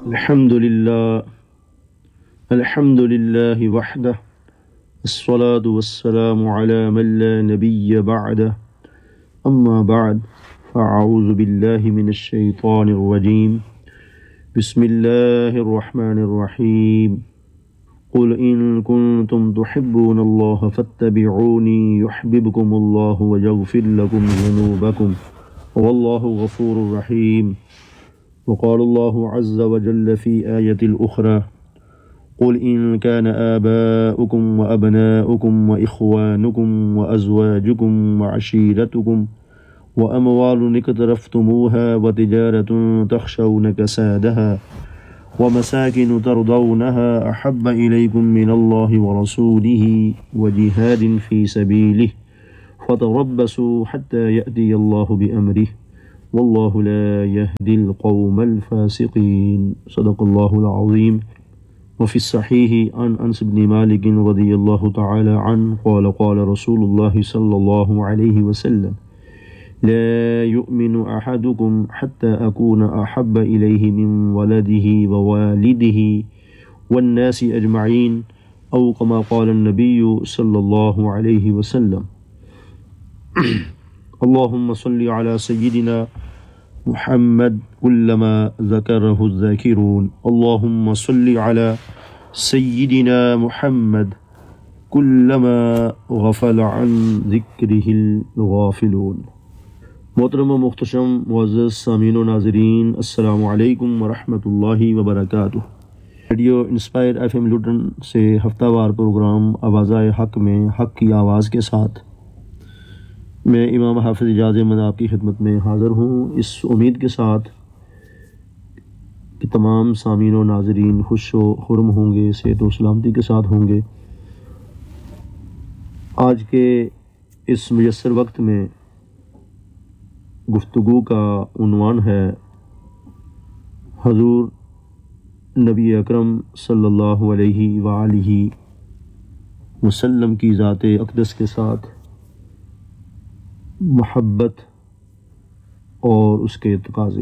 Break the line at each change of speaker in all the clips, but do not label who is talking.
الحمد لله وحده الصلاة والسلام على من لا نبي بعده أما بعد فأعوذ بالله من الشيطان الرجيم بسم الله الرحمن الرحيم قل إن كنتم تحبون الله فاتبعوني يحببكم الله ويغفر لكم ذنوبكم والله غفور رحيم وقال الله عز وجل في آية الأخرى قل إن كان آباؤكم وأبناؤكم وإخوانكم وأزواجكم وعشيرتكم وأموال اقترفتموها وتجارة تخشون كسادها ومساكن ترضونها أحب إليكم من الله ورسوله وجهاد في سبيله فتربصوا حتى يأتي الله بأمره والله لا يهدي القوم الفاسقين صدق الله العظيم وفي الصحيح عن أنس بن مالك رضي الله تعالى عنه قال قال رسول الله صلى الله عليه وسلم لا يؤمن أحدكم حتى أكون أحب إليه من ولده ووالده والناس أجمعين أو كما قال النبي صلى الله عليه وسلم اللهم صل على سيدنا محمد كلما ذكره الذاكرون اللهم صل على سيدنا محمد كلما غفل عن ذكره الغافلون۔ محترم و محتشم معزز سامعین و ناظرین، السلام علیکم ورحمۃ اللہ وبرکاتہ۔ Radio inspire F M Lytton سے ہفتہ وار پروگرام آوازۂ حق میں حق کی آواز کے ساتھ میں امام حافظ اجاز احمد آپ کی خدمت میں حاضر ہوں، اس امید کے ساتھ کہ تمام سامعین و ناظرین خوش و خرم ہوں گے، صحت و سلامتی کے ساتھ ہوں گے۔ آج کے اس میسر وقت میں گفتگو کا عنوان ہے حضور نبی اکرم صلی اللہ علیہ وآلہ وسلم کی ذات اقدس کے ساتھ محبت اور اس کے تقاضے۔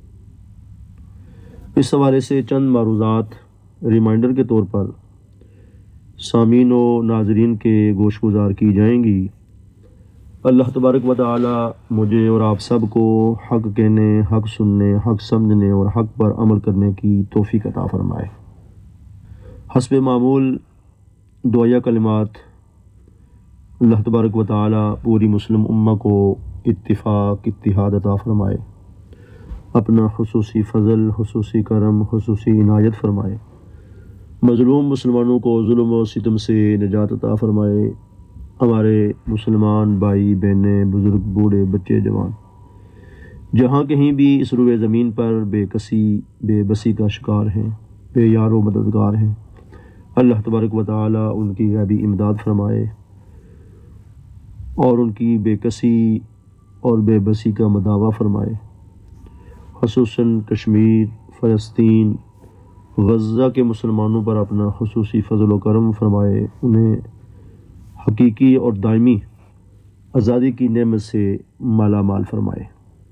اس حوالے سے چند معروضات ریمائنڈر کے طور پر سامعین و ناظرین کے گوش گزار کی جائیں گی۔ اللہ تبارک و تعالی مجھے اور آپ سب کو حق کہنے، حق سننے، حق سمجھنے اور حق پر عمل کرنے کی توفیق عطا فرمائے۔ حسب معمول دعائیہ کلمات، اللہ تبارک و تعالی پوری مسلم امہ کو اتفاق اتحاد عطا فرمائے، اپنا خصوصی فضل، خصوصی کرم، خصوصی عنایت فرمائے، مظلوم مسلمانوں کو ظلم و ستم سے نجات عطا فرمائے، ہمارے مسلمان بھائی بہنیں، بزرگ، بوڑھے، بچے، جوان جہاں کہیں بھی اس روئے زمین پر بے کسی بے بسی کا شکار ہیں، بے یار و مددگار ہیں، اللہ تبارک و تعالی ان کی غیبی امداد فرمائے اور ان کی بے کسی اور بے بسی کا مداوع فرمائے۔ خصوصاً کشمیر، فلسطین، غزہ کے مسلمانوں پر اپنا خصوصی فضل و کرم فرمائے، انہیں حقیقی اور دائمی آزادی کی نعمت سے مالا مال فرمائے۔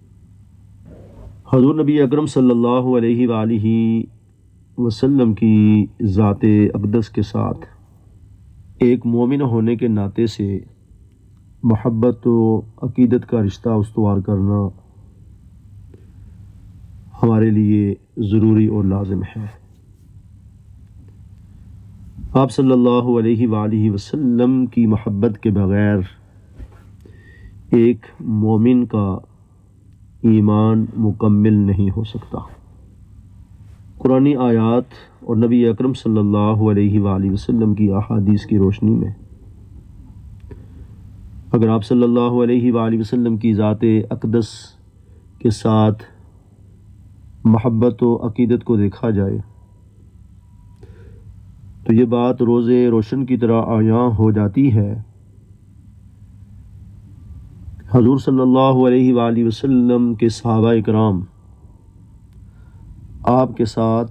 حضور نبی اکرم صلی اللہ علیہ وآلہ وسلم کی ذات اقدس کے ساتھ ایک مومن ہونے کے ناطے سے محبت و عقیدت کا رشتہ استوار کرنا ہمارے لیے ضروری اور لازم ہے۔ آپ صلی اللہ علیہ وآلہ وسلم کی محبت کے بغیر ایک مومن کا ایمان مکمل نہیں ہو سکتا۔ قرآنی آیات اور نبی اکرم صلی اللہ علیہ وآلہ وسلم کی احادیث کی روشنی میں اگر آپ صلی اللہ علیہ وآلہ وسلم کی ذات اقدس کے ساتھ محبت و عقیدت کو دیکھا جائے تو یہ بات روز روشن کی طرح عیاں ہو جاتی ہے۔ حضور صلی اللہ علیہ وآلہ وسلم کے صحابہ اکرام آپ کے ساتھ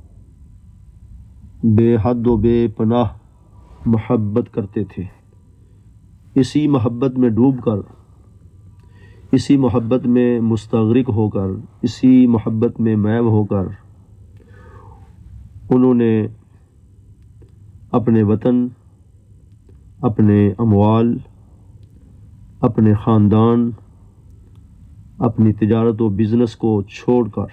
بے حد و بے پناہ محبت کرتے تھے۔ اسی محبت میں ڈوب کر، اسی محبت میں مستغرق ہو کر، اسی محبت میں محو ہو کر انہوں نے اپنے وطن، اپنے اموال، اپنے خاندان، اپنی تجارت و بزنس کو چھوڑ کر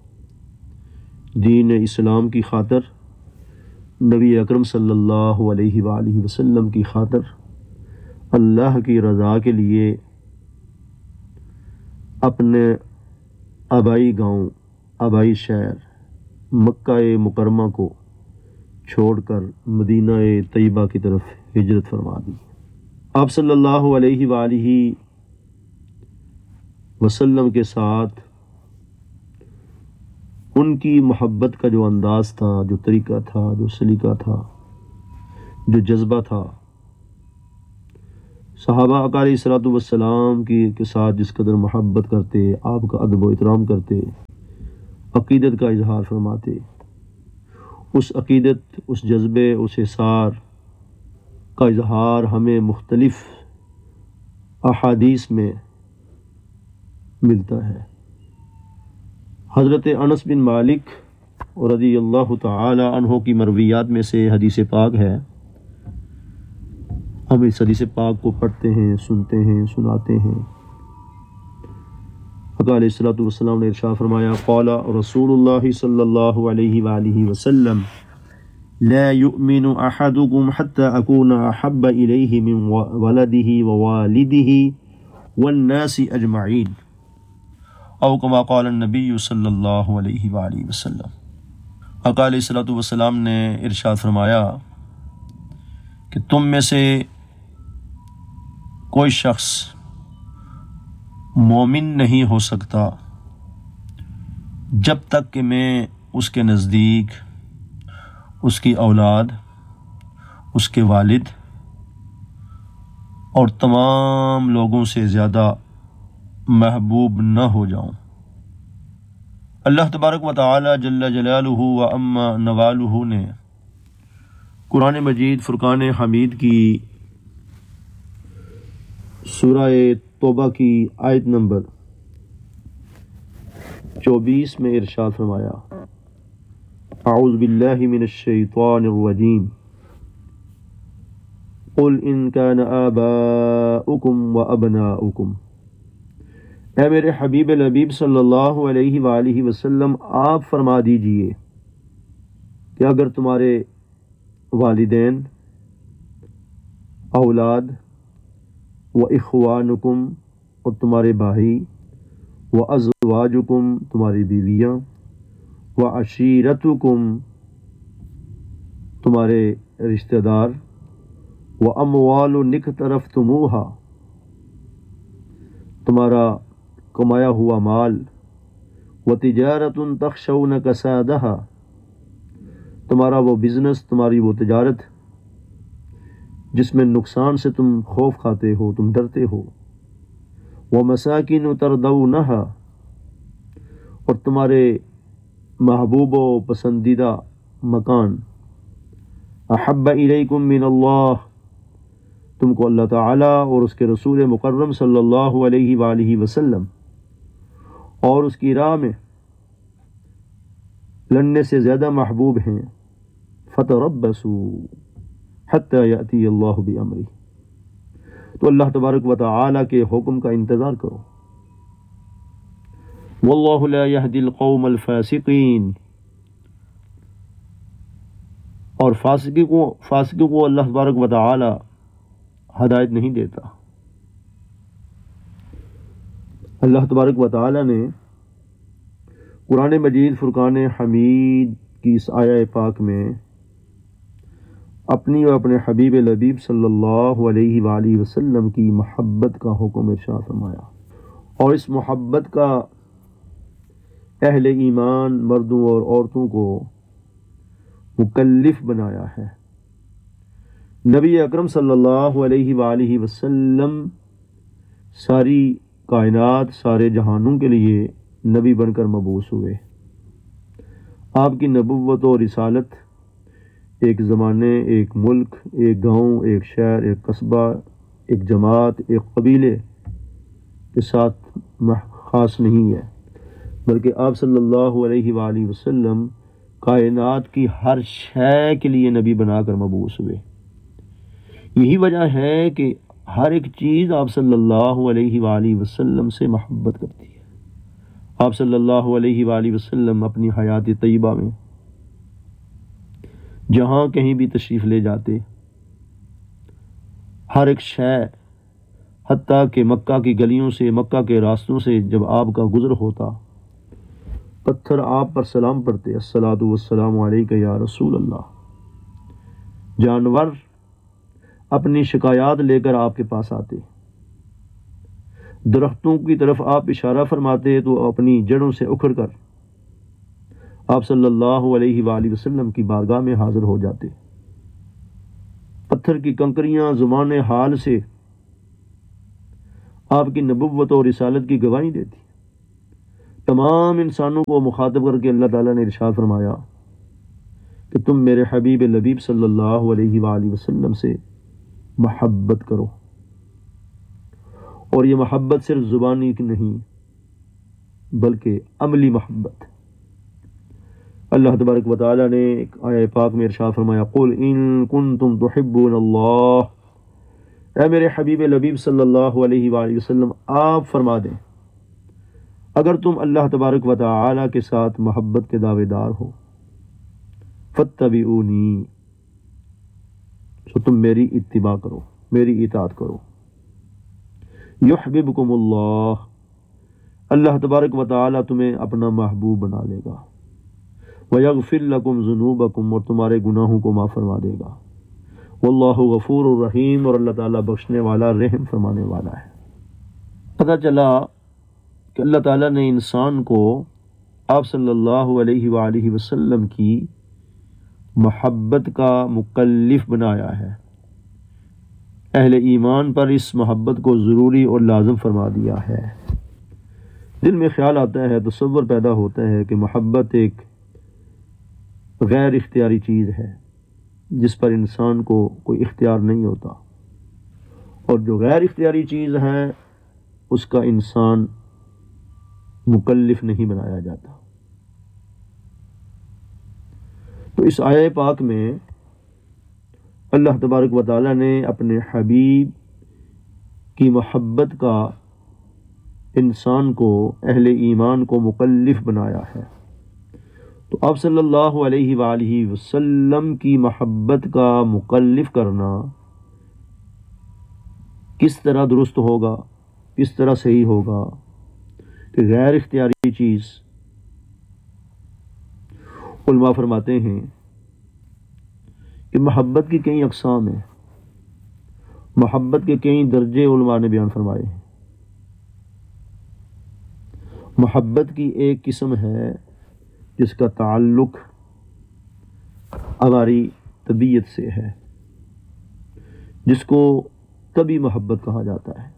دین اسلام کی خاطر، نبی اکرم صلی اللہ علیہ وآلہ وسلم کی خاطر، اللہ کی رضا کے لیے اپنے آبائی گاؤں، آبائی شہر مکہ مکرمہ کو چھوڑ کر مدینہ طیبہ کی طرف ہجرت فرما دی۔ آپ صلی اللہ علیہ وآلہ وسلم کے ساتھ ان کی محبت کا جو انداز تھا، جو طریقہ تھا، جو سلیقہ تھا، جو جذبہ تھا، صحابہ آقا علیہ الصلوۃ والسلام کے ساتھ جس قدر محبت کرتے، آپ کا ادب و احترام کرتے، عقیدت کا اظہار فرماتے، اس عقیدت، اس جذبے، اس احسار کا اظہار ہمیں مختلف احادیث میں ملتا ہے۔ حضرت انس بن مالک رضی اللہ تعالی عنہ کی مرویات میں سے حدیث پاک ہے، ہم اس حدیث پاک کو پڑھتے ہیں، سنتے ہیں، سناتے ہیں۔ آقا علیہ الصلوۃ والسلام نے ارشاد فرمایا، قال رسول اللہ صلی اللہ علیہ وآلہ وسلم لا يؤمن احدكم حتى اكون احب الیہ من ولده ووالده والناس اجمعین، او کما قال النبی صلی اللہ علیہ وآلہ وسلم۔ آقا علیہ الصلوۃ والسلام نے ارشاد فرمایا کہ تم میں سے کوئی شخص مومن نہیں ہو سکتا جب تک کہ میں اس کے نزدیک اس کی اولاد، اس کے والد اور تمام لوگوں سے زیادہ محبوب نہ ہو جاؤں۔ اللہ تبارک و تعالی جل جلالہ و عما نوالہ نے قرآن مجید فرقان حمید کی سورہ توبہ کی آیت نمبر 24 میں ارشاد فرمایا، اعوذ باللہ من الشیطان الرجیم، قل ان کان آباؤکم و ابناؤکم، اے میرے حبیب لبیب صلی اللہ علیہ وآلہ وسلم آپ فرما دیجئے کہ اگر تمہارے والدین، اولاد، و اخوانکم اور تمہارے بھائی، و ازواجکم تمہاری بیویاں، و عشیرتکم تمہارے رشتہ دار، و اموال اقترفتموہا تمہارا کمایا ہوا مال، و تجارت تخشون کسادہا تمہارا وہ بزنس، تمہاری وہ تجارت جس میں نقصان سے تم خوف کھاتے ہو، تم ڈرتے ہو، وَمَسَاكِنُ تَرْضَوْنَهَا اور تمہارے محبوب و پسندیدہ مکان، احب الیکم من اللہ تم کو اللہ تعالیٰ اور اس کے رسول مکرم صلی اللہ علیہ وآلہ وسلم اور اس کی راہ میں لڑنے سے زیادہ محبوب ہیں، فَتَرَبَّصُوا حَتَّى يَأْتِيَ اللَّهُ بِأَمْرِهِ تو اللہ تبارک و تعالی کے حکم کا انتظار کرو۔ وَاللَّهُ لَا يَهْدِي الْقَوْمَ الْفَاسِقِينَ اور فاسقوں کو اللہ تبارک و تعالی ہدایت نہیں دیتا۔ اللہ تبارک و تعالی نے قرآن مجید فرقان حمید کی اس آیہ پاک میں اپنی اور اپنے حبیب لبیب صلی اللہ علیہ وآلہ وسلم کی محبت کا حکم ارشاد فرمایا، اور اس محبت کا اہل ایمان مردوں اور عورتوں کو مکلف بنایا ہے۔ نبی اکرم صلی اللہ علیہ وآلہ وسلم ساری کائنات، سارے جہانوں کے لیے نبی بن کر مبعوث ہوئے۔ آپ کی نبوت و رسالت ایک زمانے، ایک ملک، ایک گاؤں، ایک شہر، ایک قصبہ، ایک جماعت، ایک قبیلے کے ساتھ خاص نہیں ہے، بلکہ آپ صلی اللہ علیہ وآلہ وسلم کائنات کی ہر شے کے لیے نبی بنا کر مبعوث ہوئے۔ یہی وجہ ہے کہ ہر ایک چیز آپ صلی اللہ علیہ وآلہ وسلم سے محبت کرتی ہے۔ آپ صلی اللہ علیہ وآلہ وسلم اپنی حیات طیبہ میں جہاں کہیں بھی تشریف لے جاتے، ہر ایک شے، حتیٰ کہ مکہ کی گلیوں سے، مکہ کے راستوں سے جب آپ کا گزر ہوتا، پتھر آپ پر سلام پڑھتے، الصلاۃ والسلام علیک یا رسول اللہ۔ جانور اپنی شکایات لے کر آپ کے پاس آتے، درختوں کی طرف آپ اشارہ فرماتے تو اپنی جڑوں سے اکھڑ کر آپ صلی اللہ علیہ وآلہ وسلم کی بارگاہ میں حاضر ہو جاتے۔ پتھر کی کنکریاں زبان حال سے آپ کی نبوت اور رسالت کی گواہی دیتی۔ تمام انسانوں کو مخاطب کر کے اللہ تعالیٰ نے ارشاد فرمایا کہ تم میرے حبیب لبیب صلی اللہ علیہ وآلہ وسلم سے محبت کرو، اور یہ محبت صرف زبانی کی نہیں بلکہ عملی محبت۔ اللہ تبارک و تعالیٰ نے ایک آیہ پاک میں ارشاد فرمایا، قل ان کنتم تحبون اللہ، اے میرے حبیب لبیب صلی اللہ علیہ وآلہ وسلم آپ فرما دیں اگر تم اللہ تبارک و تعالیٰ کے ساتھ محبت کے دعوے دار ہو، فاتبعونی، تو تم میری اتباع کرو، میری اطاعت کرو، یحببکم اللہ، اللہ تبارک و تعالیٰ تمہیں اپنا محبوب بنا لے گا، ویغفر لکم ذنوبکم، اور تمہارے گناہوں کو معاف فرما دے گا، واللہ غفور الرحیم، اور اللہ تعالیٰ بخشنے والا، رحم فرمانے والا ہے۔ پتہ چلا کہ اللہ تعالیٰ نے انسان کو آپ صلی اللہ علیہ وآلہ وسلم کی محبت کا مکلف بنایا ہے، اہل ایمان پر اس محبت کو ضروری اور لازم فرما دیا ہے۔ دل میں خیال آتا ہے، تصور پیدا ہوتا ہے کہ محبت ایک غیر اختیاری چیز ہے جس پر انسان کو کوئی اختیار نہیں ہوتا، اور جو غیر اختیاری چیز ہے اس کا انسان مکلف نہیں بنایا جاتا۔ تو اس آیہ پاک میں اللہ تبارک و تعالیٰ نے اپنے حبیب کی محبت کا انسان کو، اہل ایمان کو مکلف بنایا ہے۔ تو آپ صلی اللہ علیہ وآلہ وسلم کی محبت کا مکلف کرنا کس طرح درست ہوگا، کس طرح صحیح ہوگا کہ غیر اختیاری چیز؟ علماء فرماتے ہیں کہ محبت کی کئی اقسام ہیں، محبت کے کئی درجے علماء نے بیان فرمائے ہیں۔ محبت کی ایک قسم ہے جس کا تعلق ہماری طبیعت سے ہے، جس کو طبی محبت کہا جاتا ہے،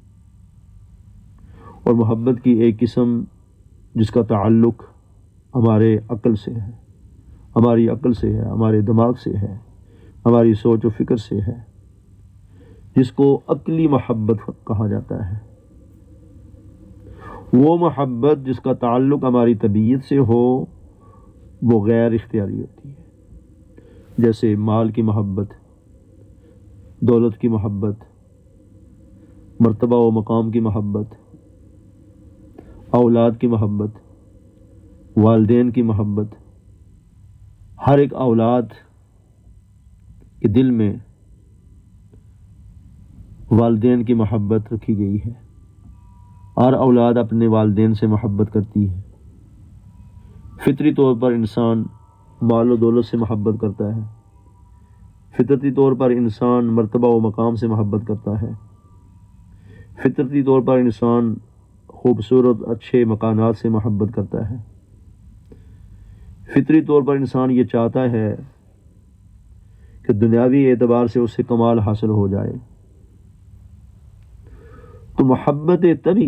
اور محبت کی ایک قسم جس کا تعلق ہمارے عقل سے ہے، ہماری عقل سے ہے، ہمارے دماغ سے ہے، ہماری سوچ و فکر سے ہے، جس کو عقلی محبت کہا جاتا ہے۔ وہ محبت جس کا تعلق ہماری طبیعت سے ہو وہ غیر اختیاری ہوتی ہے، جیسے مال کی محبت، دولت کی محبت، مرتبہ و مقام کی محبت، اولاد کی محبت، والدین کی محبت۔ ہر ایک اولاد کے دل میں والدین کی محبت رکھی گئی ہے، ہر اولاد اپنے والدین سے محبت کرتی ہے۔ فطری طور پر انسان مال و دولت سے محبت کرتا ہے، فطرتی طور پر انسان مرتبہ و مقام سے محبت کرتا ہے، فطرتی طور پر انسان خوبصورت اچھے مکانات سے محبت کرتا ہے، فطری طور پر انسان یہ چاہتا ہے کہ دنیاوی اعتبار سے اسے کمال حاصل ہو جائے۔ تو محبت طبی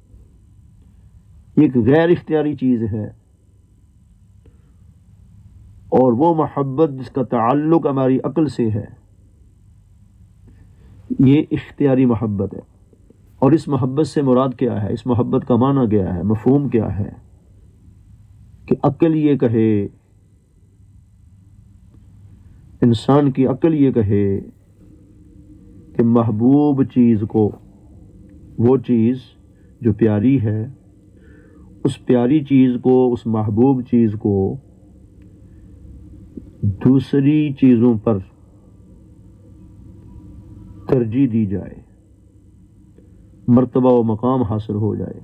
ایک غیر اختیاری چیز ہے، اور وہ محبت جس کا تعلق ہماری عقل سے ہے یہ اختیاری محبت ہے۔ اور اس محبت سے مراد کیا ہے، اس محبت کا معنی کیا ہے، مفہوم کیا ہے؟ کہ عقل یہ کہے انسان کی عقل یہ کہے کہ محبوب چیز کو، وہ چیز جو پیاری ہے، اس پیاری چیز کو، اس محبوب چیز کو دوسری چیزوں پر ترجیح دی جائے، مرتبہ و مقام حاصل ہو جائے۔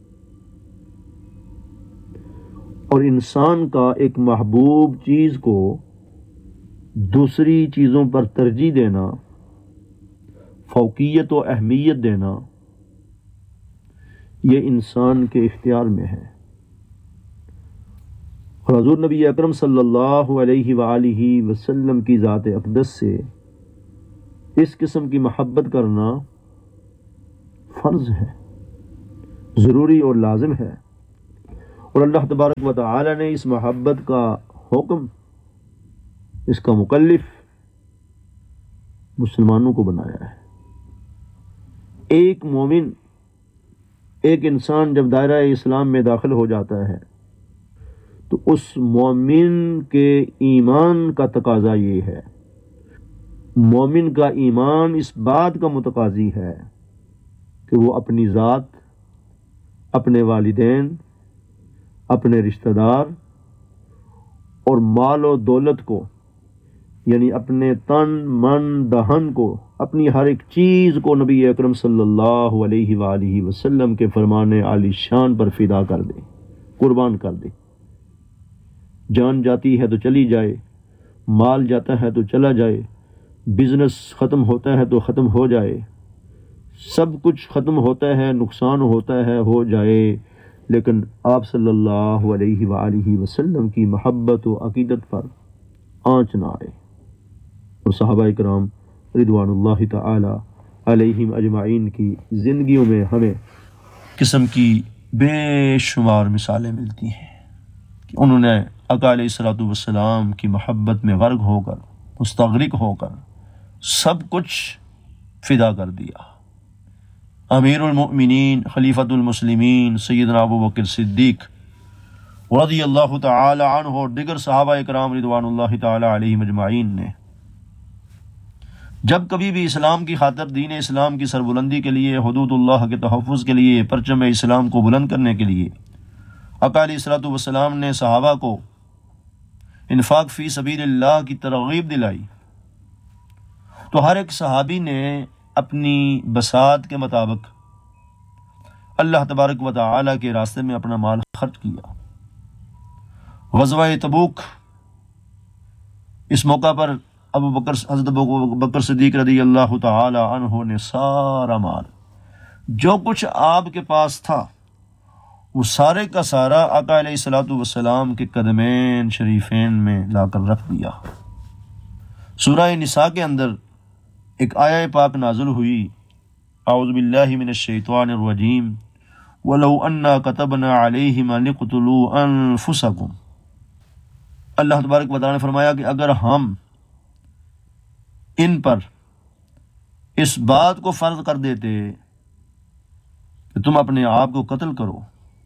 اور انسان کا ایک محبوب چیز کو دوسری چیزوں پر ترجیح دینا، فوقیت و اہمیت دینا، یہ انسان کے اختیار میں ہے۔ اور حضور نبی اکرم صلی اللہ علیہ وآلہ وسلم کی ذات اقدس سے اس قسم کی محبت کرنا فرض ہے، ضروری اور لازم ہے۔ اور اللہ تبارک و تعالی نے اس محبت کا حکم، اس کا مکلف مسلمانوں کو بنایا ہے۔ ایک مومن، ایک انسان جب دائرہ اسلام میں داخل ہو جاتا ہے تو اس مومن کے ایمان کا تقاضا یہ ہے، مومن کا ایمان اس بات کا متقاضی ہے کہ وہ اپنی ذات، اپنے والدین، اپنے رشتہ دار اور مال و دولت کو، یعنی اپنے تن من دہن کو، اپنی ہر ایک چیز کو نبی اکرم صلی اللہ علیہ وآلہ وسلم کے فرمان عالی شان پر فدا کر دے، قربان کر دے۔ جان جاتی ہے تو چلی جائے، مال جاتا ہے تو چلا جائے، بزنس ختم ہوتا ہے تو ختم ہو جائے، سب کچھ ختم ہوتا ہے، نقصان ہوتا ہے، ہو جائے، لیکن آپ صلی اللہ علیہ وآلہ وسلم کی محبت و عقیدت پر آنچ نہ آئے۔ اور صحابہ کرام رضوان اللہ تعالی علیہم اجمعین کی زندگیوں میں ہمیں قسم کی بے شمار مثالیں ملتی ہیں کہ انہوں نے آقا علیہ الصلوۃ والسلام کی محبت میں غرق ہو کر، مستغرق ہو کر سب کچھ فدا کر دیا۔ امیر المؤمنین خلیفۃ المسلمین سیدنا ابو بکر صدیق رضی اللہ تعالی عنہ اور دیگر صحابہ کرام رضوان اللہ تعالی علیہم اجمعین نے جب کبھی بھی اسلام کی خاطر، دین اسلام کی سربلندی کے لیے، حدود اللہ کے تحفظ کے لیے، پرچم اسلام کو بلند کرنے کے لیے آقا علیہ الصلوۃ والسلام نے صحابہ کو انفاق فی سبیل اللہ کی ترغیب دلائی، تو ہر ایک صحابی نے اپنی بساط کے مطابق اللہ تبارک و تعالی کے راستے میں اپنا مال خرچ کیا۔ غزوہ تبوک، اس موقع پر حضرت ابو بکر صدیق رضی اللہ تعالی عنہ نے سارا مال، جو کچھ آپ کے پاس تھا، وہ سارے کا سارا آقا علیہ الصلوۃ والسلام کے قدمین شریفین میں لا کر رکھ دیا۔ سورہ نساء کے اندر ایک آیہ پاک نازل ہوئی، اعوذ باللہ من الشیطان الرجیم وَلَوْ أَنَّا كَتَبْنَا عَلَيْهِمْ أَنِ اقْتُلُوا أَنفُسَكُمْ۔ اللہ تبارک و تعالی نے فرمایا کہ اگر ہم ان پر اس بات کو فرض کر دیتے کہ تم اپنے آپ کو قتل کرو،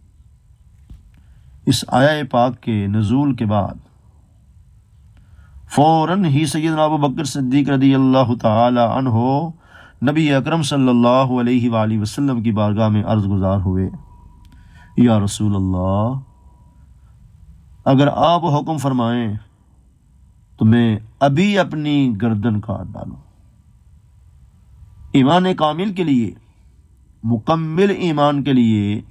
اس آیہ پاک کے نزول کے بعد فوراً ہی سیدنا ابو بکر صدیق رضی اللہ تعالی عنہ نبی اکرم صلی اللہ علیہ وآلہ وسلم کی بارگاہ میں عرض گزار ہوئے، یا رسول اللہ، اگر آپ حکم فرمائیں تو میں ابھی اپنی گردن کاٹ ڈالوں۔ ایمان کامل کے لیے، مکمل ایمان کے لیے،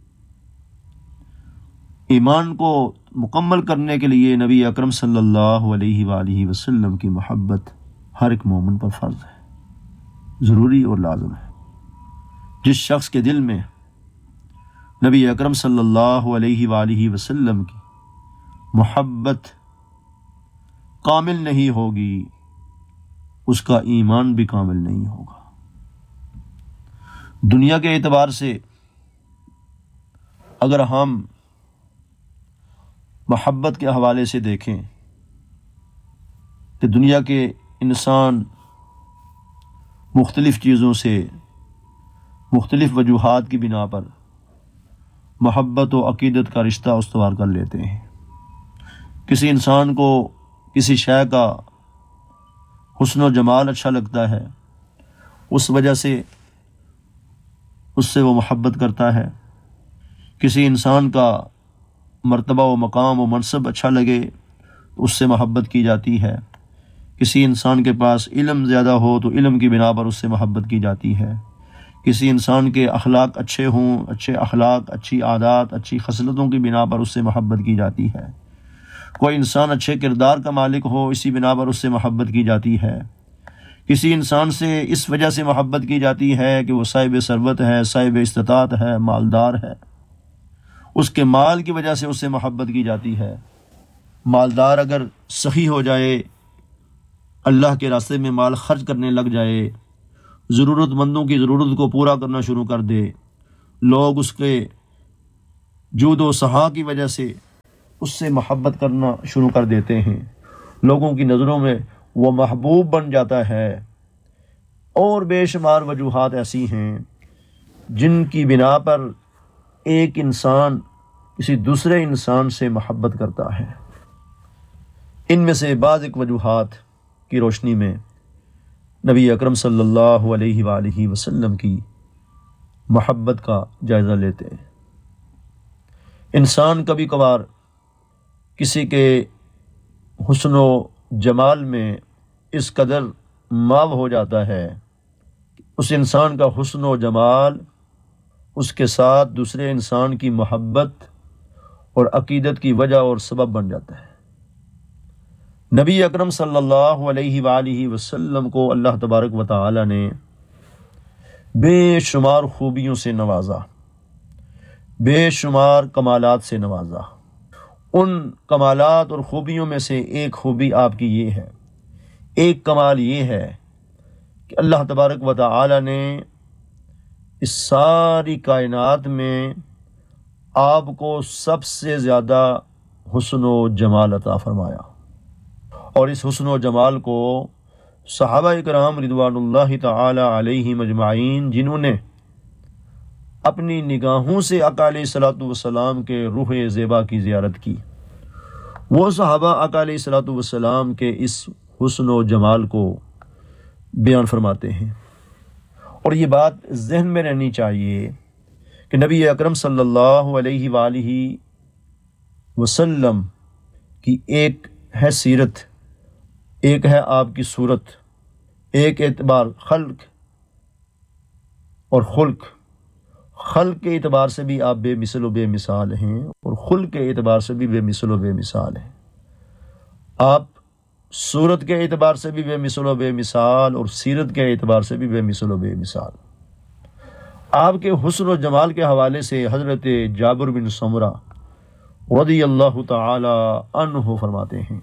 ایمان کو مکمل کرنے کے لیے نبی اکرم صلی اللہ علیہ وآلہ وسلم کی محبت ہر ایک مومن پر فرض ہے، ضروری اور لازم ہے۔ جس شخص کے دل میں نبی اکرم صلی اللہ علیہ وآلہ وسلم کی محبت کامل نہیں ہوگی، اس کا ایمان بھی کامل نہیں ہوگا۔ دنیا کے اعتبار سے اگر ہم محبت کے حوالے سے دیکھیں کہ دنیا کے انسان مختلف چیزوں سے، مختلف وجوہات کی بنا پر محبت و عقیدت کا رشتہ استوار کر لیتے ہیں۔ کسی انسان کو کسی شے کا حسن و جمال اچھا لگتا ہے، اس وجہ سے اس سے وہ محبت کرتا ہے۔ کسی انسان کا مرتبہ و مقام و منصب اچھا لگے تو اس سے محبت کی جاتی ہے۔ کسی انسان کے پاس علم زیادہ ہو تو علم کی بنا پر اس سے محبت کی جاتی ہے۔ کسی انسان کے اخلاق اچھے ہوں، اچھے اخلاق، اچھی عادات، اچھی خصلتوں کی بنا پر اس سے محبت کی جاتی ہے۔ کوئی انسان اچھے کردار کا مالک ہو، اسی بنا پر اس سے محبت کی جاتی ہے۔ کسی انسان سے اس وجہ سے محبت کی جاتی ہے کہ وہ صاحب ثروت ہے، صاحب استطاعت ہے، مالدار ہے، اس کے مال کی وجہ سے اس سے محبت کی جاتی ہے۔ مالدار اگر سخی ہو جائے، اللہ کے راستے میں مال خرچ کرنے لگ جائے، ضرورت مندوں کی ضرورت کو پورا کرنا شروع کر دے، لوگ اس کے جود و سخا کی وجہ سے اس سے محبت کرنا شروع کر دیتے ہیں، لوگوں کی نظروں میں وہ محبوب بن جاتا ہے۔ اور بے شمار وجوہات ایسی ہیں جن کی بنا پر ایک انسان کسی دوسرے انسان سے محبت کرتا ہے۔ ان میں سے بعض ایک وجوہات کی روشنی میں نبی اکرم صلی اللہ علیہ وآلہ وسلم کی محبت کا جائزہ لیتے ہیں۔ انسان کبھی کبھار کسی کے حسن و جمال میں اس قدر ماو ہو جاتا ہے کہ اس انسان کا حسن و جمال اس کے ساتھ دوسرے انسان کی محبت اور عقیدت کی وجہ اور سبب بن جاتا ہے۔ نبی اکرم صلی اللہ علیہ وآلہ وسلم کو اللہ تبارک و تعالی نے بے شمار خوبیوں سے نوازا، بے شمار کمالات سے نوازا۔ ان کمالات اور خوبیوں میں سے ایک خوبی آپ کی یہ ہے، ایک کمال یہ ہے کہ اللہ تبارک و تعالی نے اس ساری کائنات میں آپ کو سب سے زیادہ حسن و جمال عطا فرمایا، اور اس حسن و جمال کو صحابہ کرام رضوان اللہ تعالی علیہم اجمعین، جنہوں نے اپنی نگاہوں سے آقا علیہ الصلوۃ والسلام کے روح زیبا کی زیارت کی، وہ صحابہ آقا علیہ الصلوۃ والسلام کے اس حسن و جمال کو بیان فرماتے ہیں۔ اور یہ بات ذہن میں رہنی چاہیے کہ نبی اکرم صلی اللہ علیہ وآلہ وسلم کی ایک ہے سیرت، ایک ہے آپ کی صورت، ایک اعتبار خلق اور خلق کے اعتبار سے بھی آپ بے مثل و بے مثال ہیں، اور خلق کے اعتبار سے بھی بے مثل و بے مثال ہیں۔ آپ صورت کے اعتبار سے بھی بے مثل و بے مثال، اور سیرت کے اعتبار سے بھی بے مثل و بے مثال۔ آپ کے حسن و جمال کے حوالے سے حضرت جابر بن سمرہ رضی اللہ تعالی عنہ فرماتے ہیں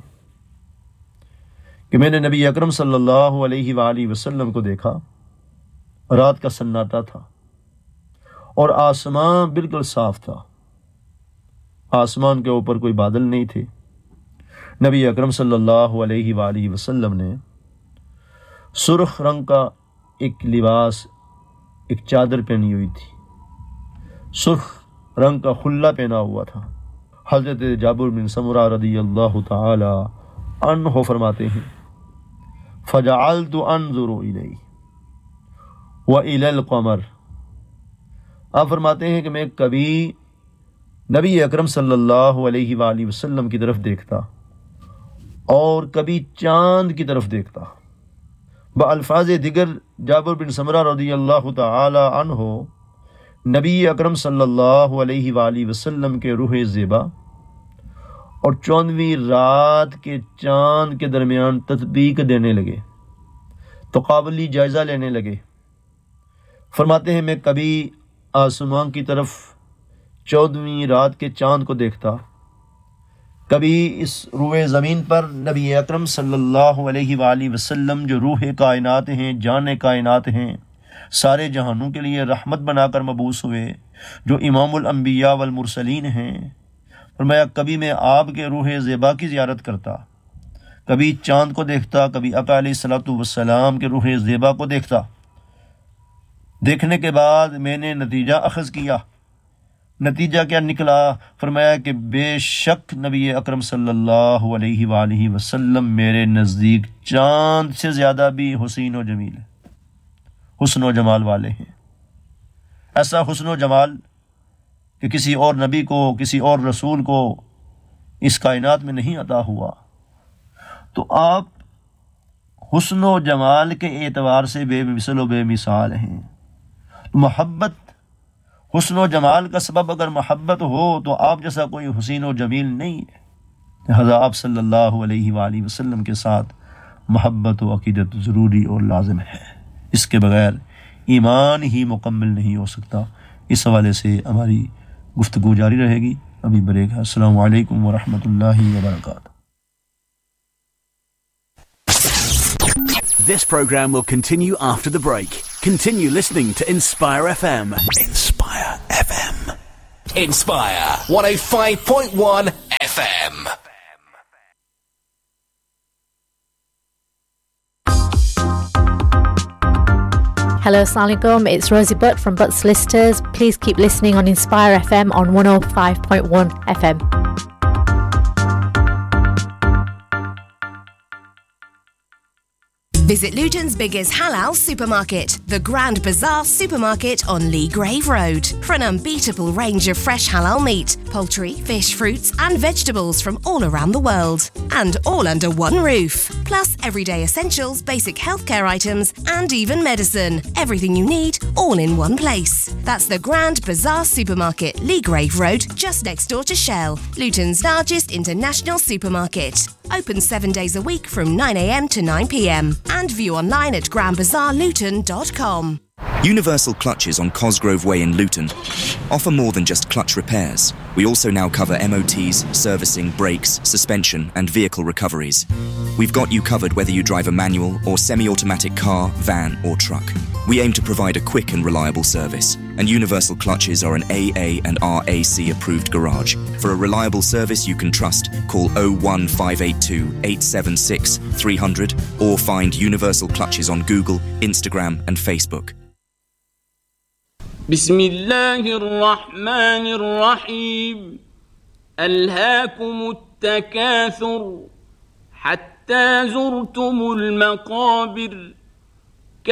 کہ میں نے نبی اکرم صلی اللہ علیہ وآلہ وسلم کو دیکھا، رات کا سناٹا تھا اور آسمان بالکل صاف تھا، آسمان کے اوپر کوئی بادل نہیں تھے۔ نبی اکرم صلی اللہ علیہ وآلہ وسلم نے سرخ رنگ کا ایک لباس، ایک چادر پہنی ہوئی تھی، سرخ رنگ کا خلا پہنا ہوا تھا۔ حضرت جابر بن سمرہ رضی اللہ تعالی عنہ فرماتے ہیں فجعلت انظر الیہ والی القمر، آپ فرماتے ہیں کہ میں کبھی نبی اکرم صلی اللہ علیہ وآلہ وسلم کی طرف دیکھتا اور کبھی چاند کی طرف دیکھتا۔ بالفاظ دیگر جابر بن سمرہ رضی اللہ تعالی عنہ نبی اکرم صلی اللہ علیہ وآلہ وسلم کے روح زیبا اور 14ویں رات کے چاند کے درمیان تطبیق دینے لگے، تقابلی جائزہ لینے لگے۔ فرماتے ہیں میں کبھی آسمان کی طرف 14ویں رات کے چاند کو دیکھتا، کبھی اس روئے زمین پر نبی اکرم صلی اللہ علیہ وآلہ وسلم جو روح کائنات ہیں، جان کائنات ہیں، سارے جہانوں کے لیے رحمت بنا کر مبعوث ہوئے، جو امام الانبیاء والمرسلین ہیں، فرمایا کبھی میں آپ کے روح زیبا کی زیارت کرتا، کبھی چاند کو دیکھتا، کبھی آقا علیہ الصلوۃ والسلام کے روح زیبا کو دیکھتا۔ دیکھنے کے بعد میں نے نتیجہ اخذ کیا، नतीजा क्या निकला? फरमाया कि बेशक नबी अकरम सल्लल्लाहु अलैहि वसल्लम मेरे नज़दीक चांद से ज़्यादा भी हुसीन व जमील है, हुस्न व जमाल वाले हैं। ऐसा हुस्न व जमाल कि किसी और नबी को, किसी और रसूल को इस कायनात में नहीं अता हुआ। तो आप हुस्न व जमाल के एतबार से बेमिसल व बेमिसाल हैं। तो मोहब्बत, हुस्न व जमाल का सबब अगर मोहब्बत हो तो आप जैसा कोई हुसीन व जमील नहीं है। लिहाजा आप सल्लल्लाहु अलैहि वसल्लम के साथ मोहब्बत व अकीदत ज़रूरी और लाजिम है। इसके बगैर ईमान ही मुकम्मल नहीं हो सकता। इस हवाले से हमारी गुफ्तगू जारी रहेगी। अभी ब्रेक है। अस्सलामु अलैकुम व रहमतुल्लाहि व बरकातहू।
This program will continue after the break. Continue listening to Inspire FM. Inspire FM.
Inspire 105.1 FM.
Hello, assalamu alaikum. It's Rosie Butt from Butt Solicitors. Please keep listening on Inspire FM on 105.1 FM.
Visit Luton's biggest halal supermarket, the Grand Bazaar Supermarket on Lee Grave Road, for an unbeatable range of fresh halal meat, poultry, fish, fruits and vegetables from all around the world. And all under one roof. Plus everyday essentials, basic healthcare items and even medicine. Everything you need, all in one place. That's the Grand Bazaar Supermarket, Lee Grave Road, just next door to Shell, Luton's largest international supermarket. Open 7 days a week from 9 a.m. to 9 p.m. and view online at grandbazaarluton.com.
Universal Clutches on Cosgrove Way in Luton offer more than just clutch repairs. We also now cover MOTs, servicing, brakes, suspension and vehicle recoveries. We've got you covered whether you drive a manual or semi-automatic car, van or truck. We aim to provide a quick and reliable service, and Universal Clutches are an AA and RAC approved garage. For a reliable service you can trust, call 01582 876 300 or find Universal Clutches on Google, Instagram and Facebook.
بسم الله الرحمن الرحيم ألهاكم التكاثر حتى زرتم المقابر